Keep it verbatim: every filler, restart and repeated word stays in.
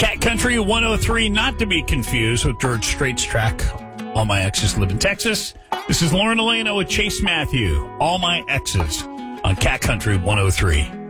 Cat Country one oh three, not to be confused with George Strait's track, All My Exes Live in Texas. This is Lauren Elena with Chase Matthew, All My Exes, on Cat Country one oh three.